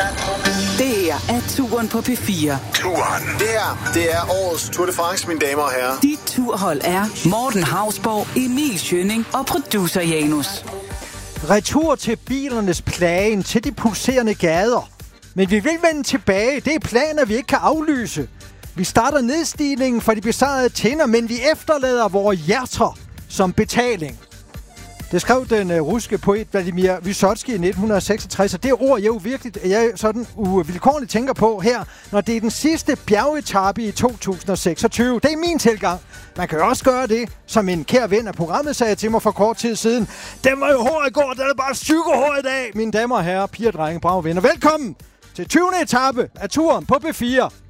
Det her er Turen på P4. Turen. Det er årets Tour de France, mine damer og herrer. Dit turhold er Morten Hausborg, Emil Schønning og producer Janus. Retur til bilernes plagen, til de pulserende gader. Men vi vil vende tilbage. Det er planer, vi ikke kan aflyse. Vi starter nedstigningen for de besejrede tænder, men vi efterlader vores hjerter som betaling. Det skrev den russiske poet Vladimir Vysotsky i 1966, og det ord, jeg sådan uvilkårligt tænker på her, når det er den sidste bjergetappe i 2026. Det er min tilgang. Man kan jo også gøre det, som en kær ven af programmet sagde til mig for kort tid siden. Den var jo hård i går, den er bare psykohård i dag. Mine damer og herrer, piger, drenge, brave venner. Velkommen til 20. etape af turen på P4.